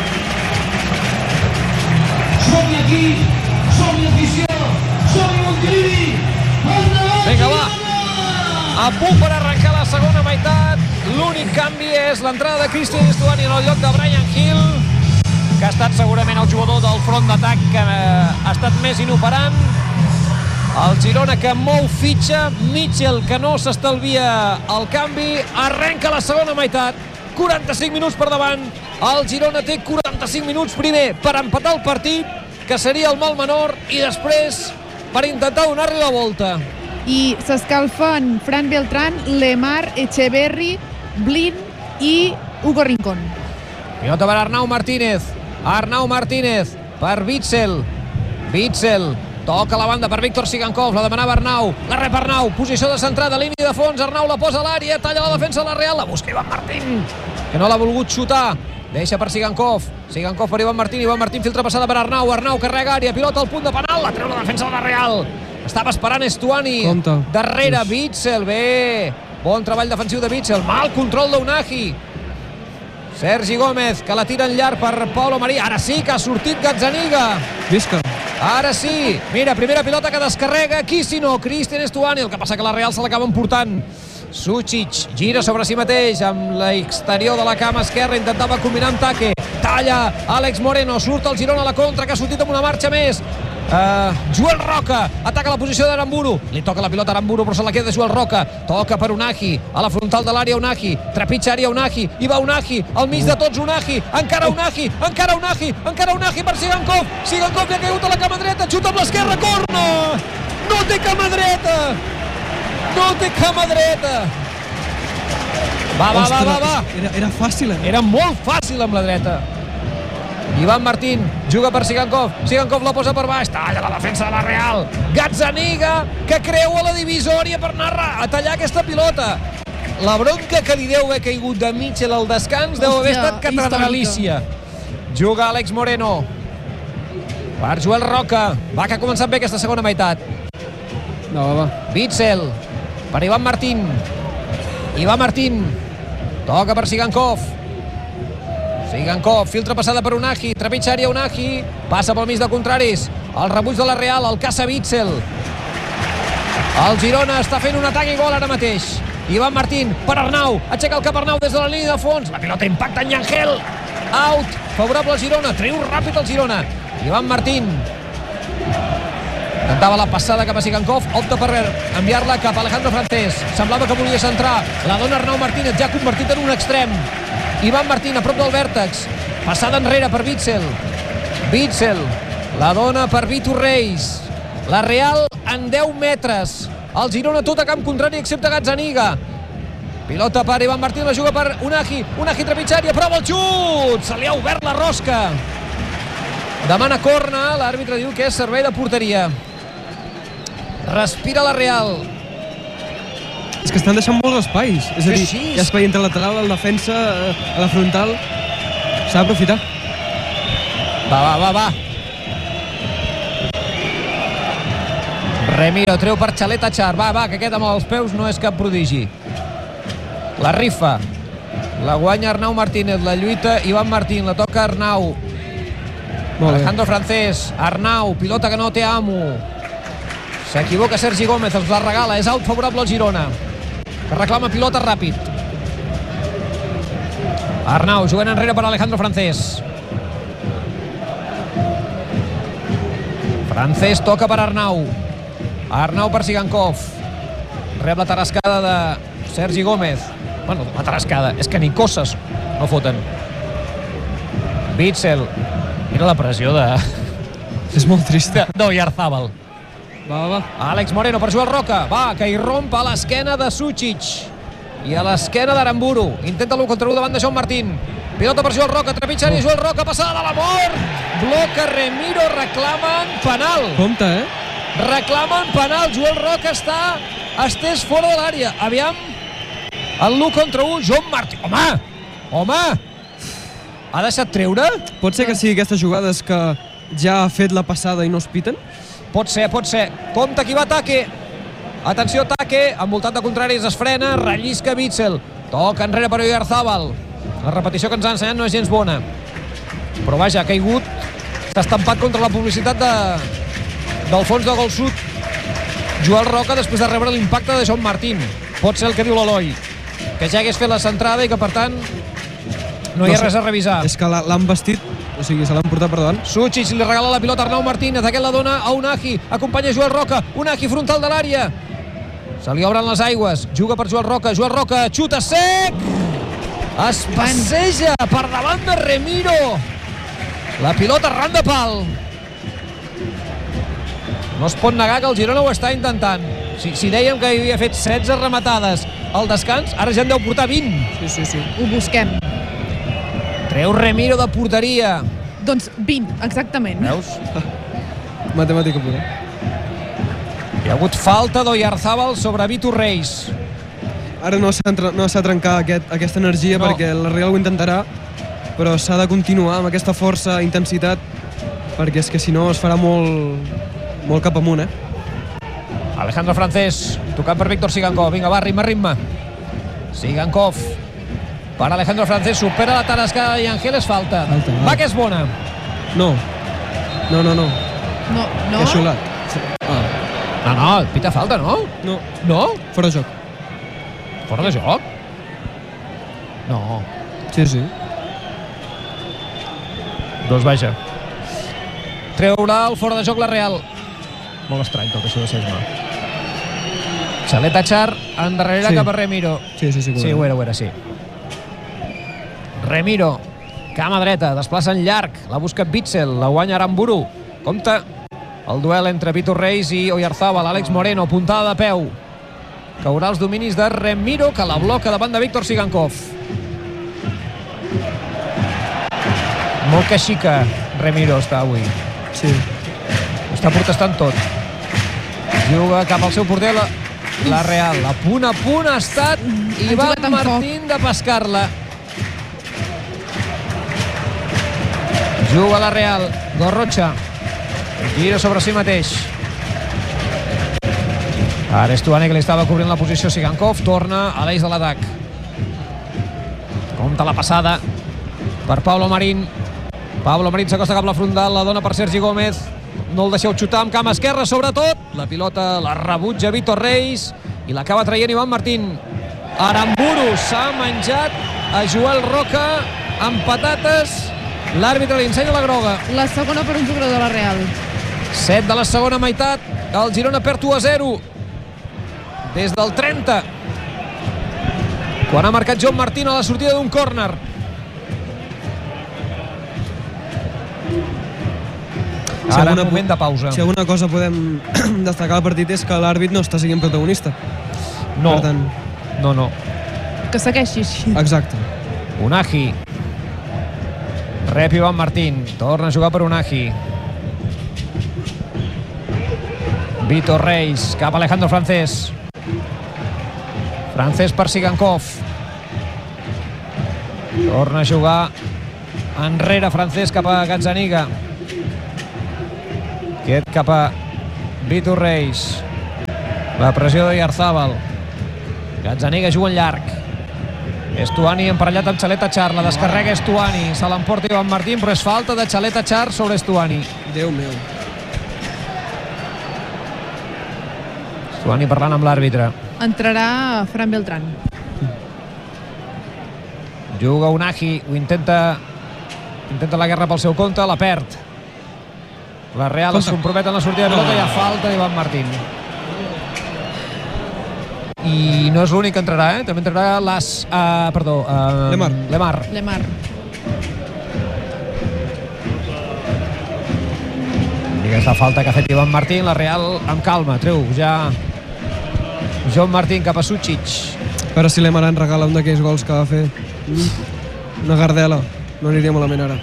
Som-hi aquí, som-hi afició, som-hi Montilivi. Vinga, va. A punt per arrencar la segona meitat. L'únic canvi és l'entrada de Cristian Estuani en el lloc de Bryan Gil, que ha estat segurament el jugador del front d'atac que ha estat més inoperant. El Girona que mou fitxa, Mitchell que no s'estalvia el canvi. Arrenca la segona meitat, 45 minuts per davant. El Girona té 45 minuts primer per empatar el partit, que seria el mal menor, i després per intentar donar-li la volta. I s'escalfen Fran Beltrán, Lemar, Echeverri, Blin i Hugo Rincón. Pilota per Arnau Martínez. Arnau Martínez per Witsel. Witsel toca la banda per Víctor Sigankov. La demanava Arnau. La rep Arnau. Posició de centrada, línia de fons. Arnau la posa a l'àrea. Talla la defensa de la Real. La busca Iván Martín, que no l'ha volgut xutar. Deixa per Sigankov. Sigankov per Iván Martín. Iván Martín filtra passada per Arnau. Arnau carrega àrea. Pilota al punt de penal. La treu la defensa de la Real. Estava esperant Estuani. Darrere Witsel. Bé. Bon treball defensiu de Witsel. Mal control d'Unagi. Sergi Gómez, que la tira en llarg per Paulo María. Ara sí que ha sortit Gazzaniga. Visca. Ara sí. Mira, primera pilota que descarrega. Qui si no? Cristian Estuani. El que passa que la Real se l'acaba emportant. Sucic gira sobre si mateix amb l'exterior de la cama esquerra. Intentava combinar amb Taque. Talla Àlex Moreno. Surt el Girona a la contra, que ha sortit amb una marxa més. Joel Roca ataca la posició d'Aramburu. Li toca la pilota a Aramburu, però se la queda Joel Roca. Toca per Unagi, a la frontal de l'àrea Unagi. Trepitja àrea Unagi, i va Unagi al mig de tots Unagi. Encara Unagi, encara Unagi, encara Unagi per Sigankov. Sigankov que ha caigut a la cama dreta, xuta amb l'esquerra, corna! No té cama dreta! No té cama dreta! Va. Era fàcil, Era molt fàcil amb la dreta. Iván Martín juga per Sigankov. Sigankov la posa per baix. Talla la defensa de la Real. Gazzaniga, que creua la divisòria per anar a tallar aquesta pilota. La bronca que li deu haver caigut de Mitchell al descans deu haver estat catedralícia. Juga Àlex Moreno per Joel Roca. Va, que ha començat bé aquesta segona meitat. Va. Witsel per Iván Martín. Iván Martín toca per Sigankov. Sigankov, filtra passada per Unagi, trepitja àrea Unagi, passa pel mig de contraris, el rebuig de la Real, el caça Witsel. El Girona està fent un atac i gol ara mateix. Iván Martín per Arnau, aixeca el cap Arnau des de la línia de fons, la pilota impacta en Llangel, out, favorable al Girona, treu ràpid el Girona. Iván Martín intentava la passada cap a Sigankov, opta per enviar-la cap a Alejandro Francés, semblava que volia centrar, la dona Arnau Martínez, ja convertit en un extrem. Iván Martín a prop del vèrtex, passada enrere per Witsel. Witsel la dona per Vitor Reis. La Real en 10 metres. El Girona tot a camp contrari excepte Gazzaniga. Pilota per Iván Martín, la juga per Unagi. Unagi trepitja àrea, prova el xut. Se li ha obert la rosca. Demana corna, l'àrbitre diu que és servei de porteria. Respira la Real. És que estan deixant molts espais. És a dir, Sí. hi ha espai entre lateral, la defensa, a la frontal. S'ha d'aprofitar. Va. Remiro treu per Xalet Achar. Va, que aquest amb els peus no és cap prodigi. La rifa. La guanya Arnau Martínez. La lluita Ivan Martín. La toca Arnau. Molt bé. Alejandro Francés. Arnau. Pilota que no té amo. S'equivoca Sergi Gómez. Els la regala. És out favorable al Girona, que reclama pilota ràpid. Arnau jugant enrere per Alejandro Francés. Francés toca per Arnau. Arnau per Sigankov. Rep la tarascada de Sergi Gómez. Bueno, la tarascada. És que ni coses no foten. Witzel. Mira la pressió És molt trist. d'Oyarzabal. Va. Àlex Moreno per Joel Roca. Va, que hi romp a l'esquena de Sucic. I a l'esquena d'Aramburu. Intenta l'1 contra 1 davant de Joan Martín. Pilota per Joel Roca, trepitjant i Joel Roca, passada de la mort. Bloca Remiro, reclamen penal. Compte, Reclamen penal. Joel Roca està estès fora de l'àrea. Aviam, el l'1 contra 1, Joan Martín. Home! Ha deixat treure? Pot ser que sigui aquestes jugades que ja ha fet la passada i no es piten? Pot ser. Compte qui va Take. Atenció, Take, envoltat de contraris, es frena, rellisca Witzel. Toca enrere per Oyarzabal. La repetició que ens ha ensenyat no és gens bona. Però vaja, ha caigut, s'ha estampat contra la publicitat del fons de gol sud. Joel Roca després de rebre l'impacte de Joan Martín. Pot ser el que diu l'Eloi, que ja hagués fet la centrada i que per tant no hi ha res a revisar. És que l'han vestit, o sigui, se l'han portat per davant. Sucic li regala la pilota a Arnau Martínez. Aquest la dona a Unagi. Acompanya Joel Roca. Unagi frontal de l'àrea. Se li obren les aigües. Juga per Joel Roca. Joel Roca xuta sec. Es passeja per davant de Remiro. La pilota ran de pal. No es pot negar que el Girona ho està intentant. Si dèiem que havia fet 16 rematades al descans, ara ja en deu portar 20. Sí. Ho busquem. Treu Remiro de porteria. Doncs 20, exactament. Veus? Matemàtica pura. Hi ha hagut falta d'Oyarzabal sobre Vitor Reis. Ara no s'ha trencat aquesta energia No. perquè la Real ho intentarà, però s'ha de continuar amb aquesta força, intensitat, perquè és que si no es farà molt cap amunt, Alejandro Francés, tocant per Víctor Sigankov. Vinga, va, ritme. Sigankov per Alejandro Francés, supera la tarascada de Ángeles, falta. Va, que és bona. No. No? He xulat. No, pita falta, no? No, No? fora joc. Fora de joc? No. Sí. Doncs vaja. Treurà el fora de joc la Real. Molt estrany tot això de Sesma. Xalet Achar endarrere cap a Remiro. Sí. Sí, ho era, sí. Remiro, cama dreta, desplaça en llarg, la busca Witzel, la guanya Aramburu. Compte el duel entre Vitor Reis i Oyarzabal. Àlex Moreno, puntada de peu. Caurà els dominis de Remiro, que la bloca davant de Víctor Sigankov. Molt que xica Remiro està avui. Sí. Està protestant tot. Juga cap al seu porter la Real. A punt ha estat Ivan Martín de pescar-la. Juga la Real. Gorrocha. Gira sobre si mateix. Ara és Tuane, que li estava cobrint la posició Sigankov. Torna a l'eix de l'atac. Compta la passada per Pablo Marín. Pablo Marín s'acosta cap a la frontal, la dona per Sergi Gómez. No el deixeu xutar amb cama esquerra, sobretot. La pilota la rebutja Vitor Reis i l'acaba traient Ivan Martín. Aramburu s'ha menjat a Joel Roca amb patates. L'àrbitre li ensenya la groga. La segona per un jugador de la Real. 7 de la segona meitat. El Girona perd 1-0. Des del 30. Quan ha marcat Joan Martín a la sortida d'un córner. Ara moment de pausa. Si alguna cosa podem destacar al partit és que l'àrbit no està sent protagonista. No, per tant, no. Que segueixi així. exacte. Unagi. Rep Ivan Martín, torna a jugar per Unagi. Vitor Reis, cap a Alejandro Francés. Francés per Sigankov. Torna a jugar enrere Francés cap a Gazzaniga. Aquest cap a Vitor Reis. La pressió de Yarzábal. Gazzaniga juga en llarg. Estuani emparellat amb Xalet Achar. La descarrega Estuani. Se l'emporta Ivan Martín, però és falta de Xalet Achar sobre Estuani. Déu meu. Estuani parlant amb l'àrbitre. Entrarà Fran Beltrán. Juga Unagi, ho intenta la guerra pel seu compte, la perd. La Real es compromet en la sortida de pilota i a falta d'Ivan Martín. I no és l'únic que entrarà, també entrarà Lemar. I aquesta falta que ha fet Ivan Martín, la Real amb calma, treu ja Joan Martín cap a Sucic. A veure si Lemar en regala un d'aquells gols que va fer. Una gardela, no aniria malament ara.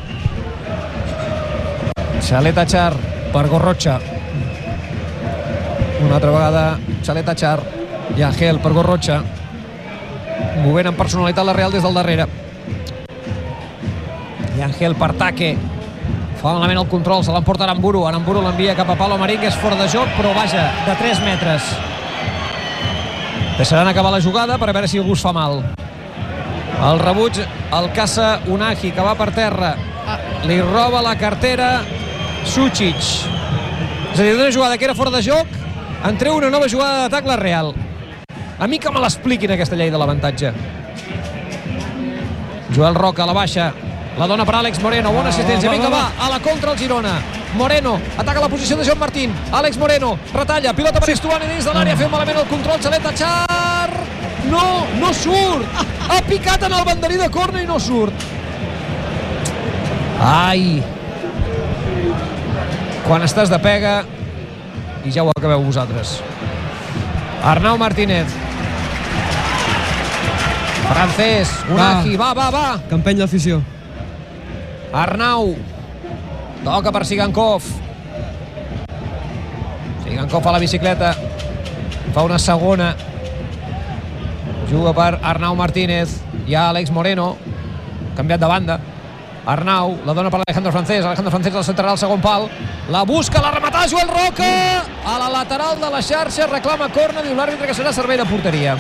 Xalet Achar per Gorrocha. Una altra vegada Xalet Achar i Ángel per Gorrocha. Movent amb personalitat la Real des del darrere. I Ángel per Taque. Fa malament el control, se l'emporta Aramburu. Aramburu l'envia cap a Pablo Marín, que és fora de joc, però vaja, de 3 metres. Deixaran acabar la jugada per a veure si algú es fa mal. El rebuig el caça Unagi, que va per terra. Li roba la cartera Sucic. És a dir, d'una jugada que era fora de joc, en treu una nova jugada d'atac la Real. A mi que me l'expliquin, aquesta llei de l'avantatge. Joel Roca a la baixa. La dona per Àlex Moreno. Bona assistència. Vinga, va. A la contra el Girona. Moreno ataca la posició de Joan Martín. Àlex Moreno retalla. Pilota per Estuani dins de l'àrea. Fent malament el control. Xalet Achar. No surt. Ha picat en el banderí de córner i no surt. Ai. Quan estàs de pega, i ja ho acabeu vosaltres. Arnau Martínez. Francés. Unagi. Va. Que empeny l'afició. Arnau. Toca per Sigankov. Sigankov fa la bicicleta. Fa una segona. Juga per Arnau Martínez. Hi ha Àlex Moreno. Canviat de banda. Arnau, la dona per Alejandro Francés. Alejandro Francés al central, al segon pal. La busca, la rematada, Joel Roca. A la lateral de la xarxa, reclama córner, diu l'àrbitre que serà servei de porteria.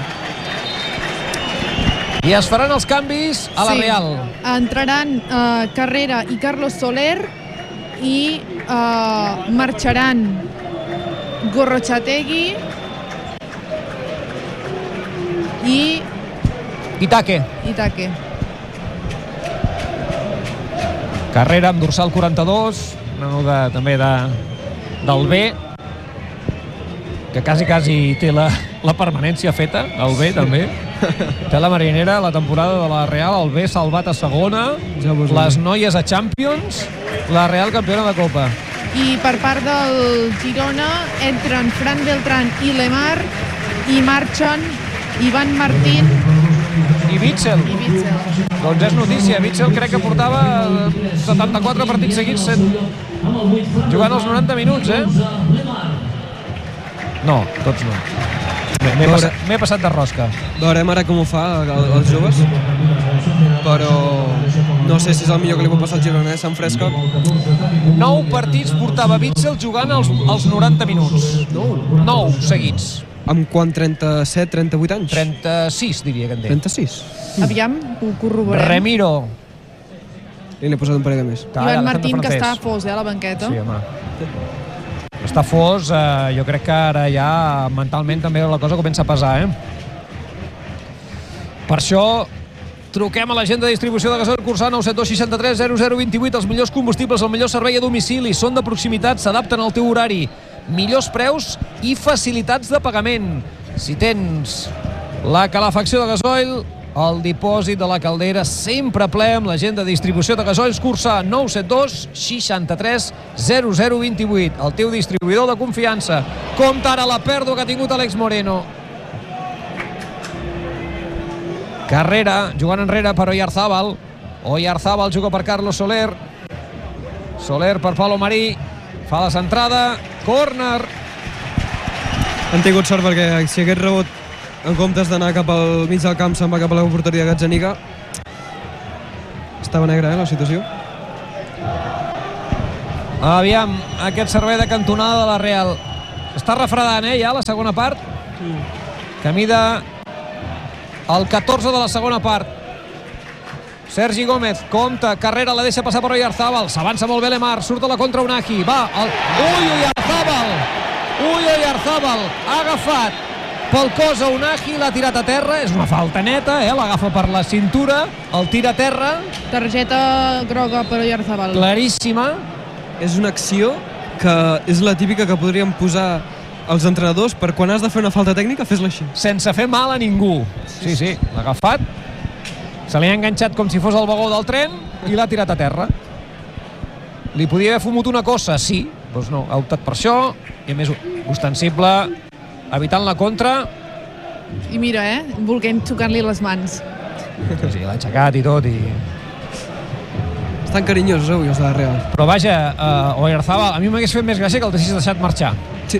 I es faran els canvis a la Real. Entraran Carrera i Carlos Soler i marxaran Gorrochategui i Taque. Carrera amb dorsal 42, una nota també del B, que quasi té la permanència feta, el B també. Té la marinera, la temporada de la Real, el B salvat a segona, les noies a Champions, la Real campiona de Copa. I per part del Girona entren Fran Beltrán i Lemar i marxen Ivan Martín i Witsel. Doncs és notícia, Witsel crec que portava 74 partits seguits jugant els 90 minuts, No, tots no. M'he passat de rosca. Veurem ara com ho fa els joves, però no sé si és el millor que li pot passar al Girona, se'n fresca. 9 partits portava Witsel jugant els 90 minuts. 9 seguits. Amb quant, 37, 38 anys? 36, diria que en té. 36? Aviam, ho corroborem. Remiro. I n'he posat un parell de més. Ivan Martín, que està fos, a la banqueta. Sí, home. Està fos, jo crec que ara ja mentalment també la cosa comença a pesar, Per això truquem a l'agent de distribució de gasoil Cursà 972 63 0028. Els millors combustibles, el millor servei a domicili, són de proximitat, s'adapten al teu horari, millors preus i facilitats de pagament. Si tens la calefacció de gasoil, el dipòsit de la caldera sempre ple amb l'agent de distribució de gasoils Cursà 972 63 0028. El teu distribuïdor de confiança. Compte ara la pèrdua que ha tingut Àlex Moreno. Carrera, jugant enrere per Oyarzábal. Oyarzabal juga per Carlos Soler. Soler per Pablo Marí. Fa la centrada. Córner. Han tingut sort perquè si aquest rebot, en comptes d'anar cap al mig del camp, se'n va cap a la porteria de Gazzaniga. Estava negra, la situació. Aviam, aquest servei de cantonada de la Real. Està refredant, ja, la segona part. Camí de el 14 de la segona part. Sergi Gómez, compta, carrera, la deixa passar per Oyarzabal. S'avança molt bé Lemar, surt a la contra Unagi. Va, Oyarzabal! Oyarzabal ha agafat pel cos a Unagi, l'ha tirat a terra. És una falta neta, l'agafa per la cintura, el tira a terra. Targeta groga per Oyarzabal. Claríssima. És una acció que és la típica que podríem posar els entrenadors per quan has de fer una falta tècnica, fes-la així. Sense fer mal a ningú. Sí, l'ha agafat. Se li ha enganxat com si fos el vagó del tren i l'ha tirat a terra. Li podia haver fumut una cosa, sí. Doncs no, ha optat per això. I a més, ostensible, evitant la contra. I mira, volent xocar-li les mans. Sí, l'ha aixecat i tot. Estan carinyosos avui els de la Real. Però vaja, Oyarzabal, a mi m'hagués fet més gràcia que el t'haguessis deixat marxar. Sí.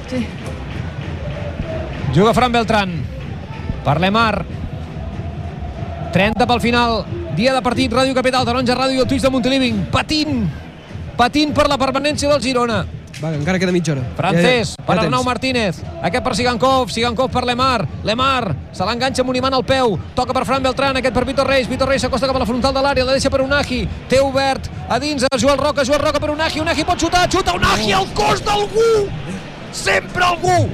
Juga Fran Beltrán per Lemar. 30 pel final. Dia de partit, Ràdio Capital, Taronja Ràdio i el Twitch de Montilivi. Patint per la permanència del Girona. Va, encara queda mitja hora. Francés, per Arnau Martínez. Aquest per Sigankov, Sigankov per Lemar. Lemar, se l'enganxa amb un imant al peu. Toca per Fran Beltrán, aquest per Víctor Reis. Víctor Reis s'acosta cap a la frontal de l'àrea, la deixa per Unagi. Té obert a dins a Joel Roca per Unagi. Unagi pot xutar, xuta Unagi al cos d'algú. Sempre algú.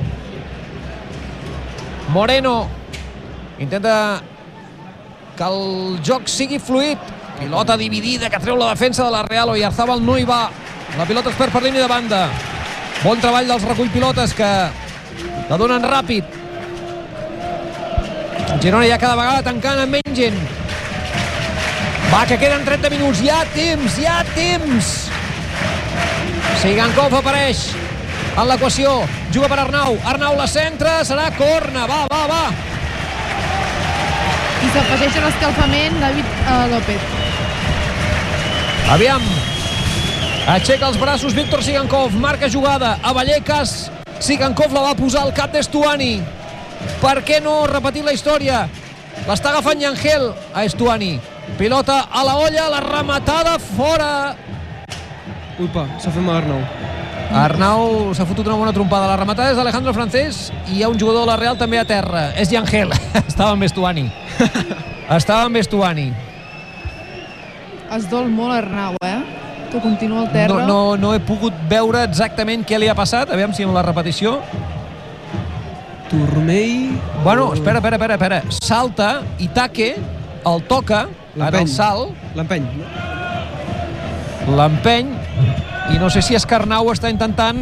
Moreno intenta que el joc sigui fluid. Pilota dividida que treu la defensa de la Real. Oyarzabal no hi va. La pilota es perd per línia de banda. Bon treball dels recull-pilotes que la donen ràpid. Girona ja cada vegada tancant amb menys gent. Va, que queden 30 minuts. Hi ha temps. Sigankov apareix en l'equació. Juga per Arnau. Arnau la centra. Serà corna. Va. I s'afegeix a l'escalfament David López. Aviam. Aixeca els braços Víctor Sigankov. Marca jugada a Vallecas. Sigankov la va posar al cap d'Estuani. Per què no repetir la història? L'està agafant Yangel a Estuani. Pilota a la olla, la rematada fora. Upa, s'ha fet mal Arnau. Arnau s'ha fotut una bona trompada. La rematada és d'Alejandro Francés i hi ha un jugador de la Real també a terra. És Yangel. Estava amb Estuani. Es dol molt Arnau, que continua al terra. No he pogut veure exactament què li ha passat. Aviam si amb la repetició. Turmell... Bueno, espera. Salta, Itaque, el toca, en el salt. L'empeny. L'empeny. I no sé si Escarnau està intentant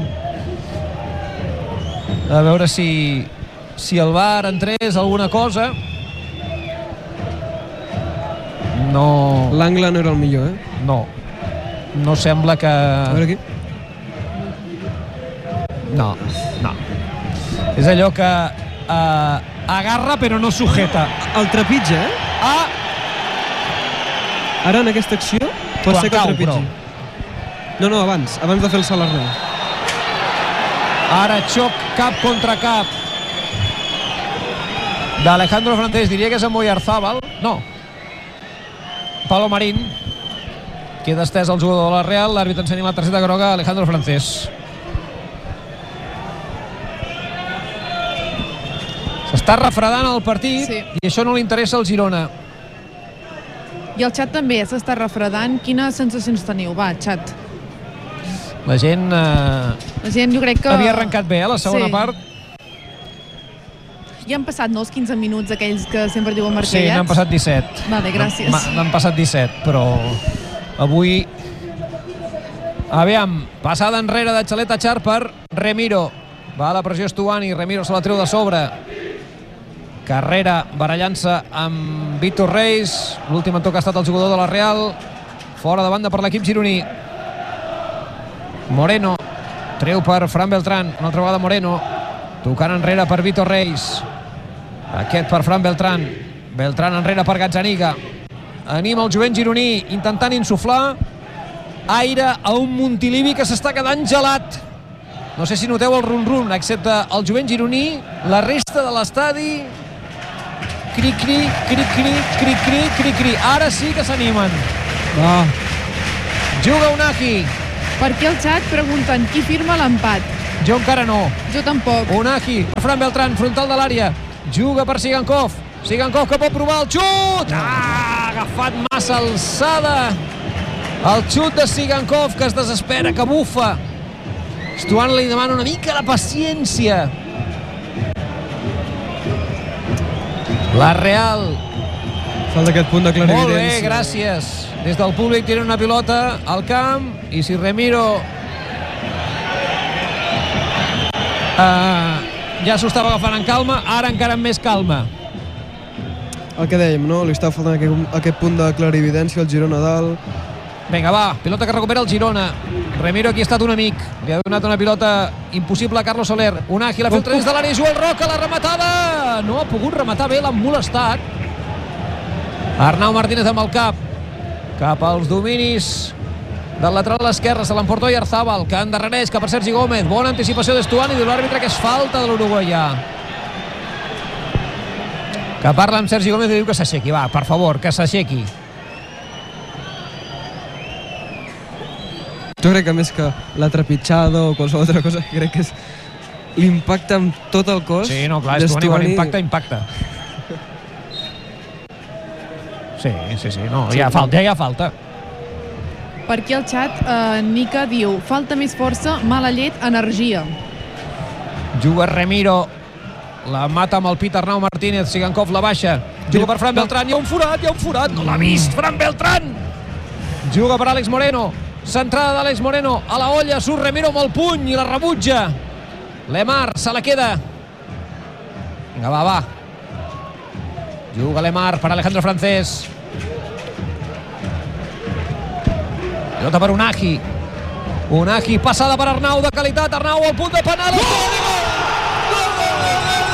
a veure si el VAR entrés alguna cosa. No... L'angle no era el millor, No sembla que... A veure aquí. No. És allò que agarra però no sujeta. El trepitja, Ara en aquesta acció pot ser que el trepitgi. No, abans de fer el salt Arnau. Ara xoc cap contra cap d'Alejandro Francés. Diria que és amb Oyarzabal. No. Pablo Marín. Queda estès el jugador de la Real. L'àrbitre ensenya la targeta groga a Alejandro Francés. S'està refredant el partit, sí. I això no li interessa al Girona. I el xat també s'està refredant. Quines sensacions teniu? Va, xat. La gent jo crec que... havia arrencat bé, la segona part. Ja han passat, els 15 minuts aquells que sempre diuen marcallats? Sí, n'han passat 17. Vale, gràcies. N'han passat 17, però avui... Aviam, passada enrere de Xaleta Char per Remiro. Va a la pressió Estuani, Remiro se la treu de sobre. Carrera barallant-se amb Víctor Reis. L'últim en toc ha estat el jugador de la Real. Fora de banda per l'equip gironí. Moreno treu per Fran Beltrán. Una altra vegada Moreno. Tocant enrere per Víctor Reis. Aquest per Fran Beltrán. Beltrán enrere per Gazzaniga. anima el jovent gironí intentant insuflar aire a un Montilivi que s'està quedant gelat. No sé si noteu el rum-rum, excepte el jovent gironí, la resta de l'estadi cri-cri, cri-cri, cri-cri, cri-cri. Ara sí que s'animen. Juga Unai. Per aquí al xat pregunten qui firma l'empat. Jo encara no. Jo tampoc. Unai, per Fran Beltrán, frontal de l'àrea. Juga per Sigankov. Sigankov que pot provar el xut. Ha agafat massa alçada. El xut de Sigankov, que es desespera, que bufa. Stuan li demana una mica de paciència. La Real. Falta aquest punt de clarividència. Molt bé, gràcies. Des del públic tenen una pilota al camp i si Remiro ja s'ho estava agafant en calma, ara encara amb més calma. El que dèiem, no? Li està faltant aquest punt de clarividència al Girona dalt. Vinga, va, pilota que recupera el Girona. Remiro aquí ha estat un amic. Li ha donat una pilota impossible a Carlos Soler. Unai la filtra dins de l'àrea, Joel Roca, la rematada! No ha pogut rematar bé, l'ha molestat. Arnau Martínez amb el cap. Cap als dominis del lateral esquerre, se l'emporta Oyarzabal, que endarrereix cap a Sergi Gómez. Bona anticipació d'Estuani, diu l'àrbitre que és falta de l'uruguaià. Que parla amb Sergi Gómez i diu que s'aixequi, va, per favor, que s'aixequi. Jo crec que més que la trepitjada o qualsevol altra cosa, crec que és l'impacte amb tot el cos. Sí, no, clar, Estuani quan impacta. Sí, no, ja hi ha falta. Per aquí al xat, Nica diu falta més força, mala llet, energia. Juga Remiro, la mata amb el pit Arnau Martínez, Sigankov la baixa, juga per Fran Beltrán, hi ha un forat, no l'ha vist, Fran Beltrán! Juga per Àlex Moreno, centrada d'Àlex Moreno, a la olla, surt Remiro amb el puny i la rebutja. Lemar se la queda. Vinga, va. Juga Lemar per Alejandro Francés. Pilota per Unai. Unai passada per Arnau, de qualitat. Arnau al punt de penal. Gol!